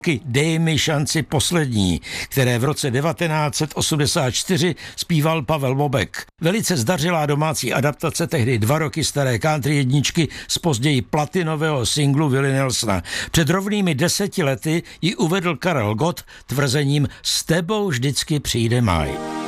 Dej mi šanci poslední, které v roce 1984 zpíval Pavel Bobek. Velice zdařilá domácí adaptace tehdy 2 roky staré country jedničky z později platinového singlu Willie Nelsona. Před rovnými 10 lety ji uvedl Karel Gott tvrzením S tebou vždycky přijde máj.